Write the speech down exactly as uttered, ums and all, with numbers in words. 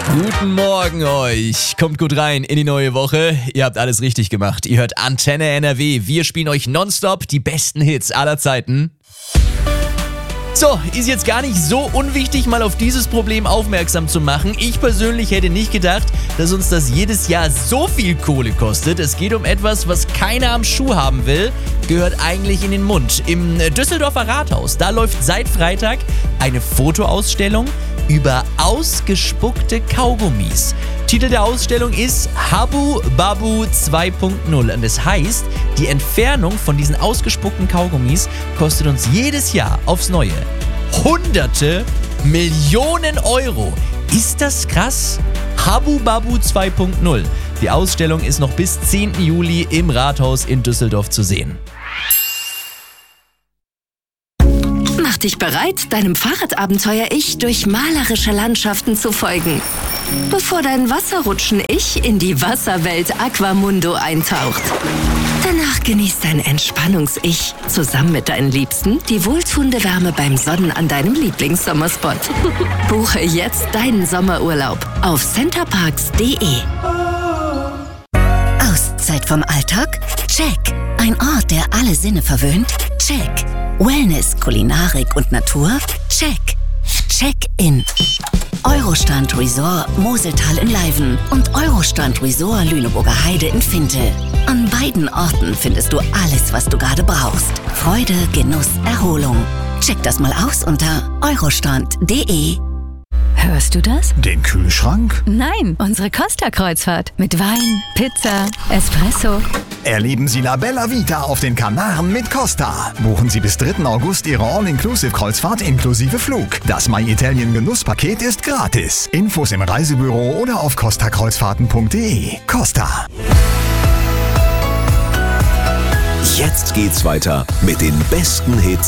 Guten Morgen euch. Kommt gut rein in die neue Woche. Ihr habt alles richtig gemacht. Ihr hört Antenne N R W. Wir spielen euch nonstop die besten Hits aller Zeiten. So, ist jetzt gar nicht so unwichtig, mal auf dieses Problem aufmerksam zu machen. Ich persönlich hätte nicht gedacht, dass uns das jedes Jahr so viel Kohle kostet. Es geht um etwas, was keiner am Schuh haben will, gehört eigentlich in den Mund. Im Düsseldorfer Rathaus, da läuft seit Freitag eine Fotoausstellung über ausgespuckte Kaugummis. Titel der Ausstellung ist Habbu Babbu zwei Punkt null und das heißt, die Entfernung von diesen ausgespuckten Kaugummis kostet uns jedes Jahr aufs Neue Hunderte Millionen Euro. Ist das krass? Habbu Babbu zwei Punkt null. Die Ausstellung ist noch bis zehnten Juli im Rathaus in Düsseldorf zu sehen. Mach dich bereit, deinem Fahrradabenteuer-Ich durch malerische Landschaften zu folgen, bevor dein Wasserrutschen-Ich in die Wasserwelt Aquamundo eintaucht. Danach genießt dein Entspannungs-Ich zusammen mit deinen Liebsten die wohltuende Wärme beim Sonnen an deinem Lieblingssommerspot. Buche jetzt deinen Sommerurlaub auf centerparks punkt de. Auszeit vom Alltag? Check. Ein Ort, der alle Sinne verwöhnt? Check. Wellness, Kulinarik und Natur? Check. Check-in. Eurostrand Resort Moseltal in Leiven und Eurostrand Resort Lüneburger Heide in Finte. An beiden Orten findest du alles, was du gerade brauchst. Freude, Genuss, Erholung. Check das mal aus unter eurostrand punkt de. Hörst du das? Den Kühlschrank? Nein, unsere Costa-Kreuzfahrt. Mit Wein, Pizza, Espresso. Erleben Sie La Bella Vita auf den Kanaren mit Costa. Buchen Sie bis dritten August Ihre All-Inclusive-Kreuzfahrt inklusive Flug. Das My Italien Genusspaket ist gratis. Infos im Reisebüro oder auf costa kreuzfahrten punkt de. Costa. Jetzt geht's weiter mit den besten Hits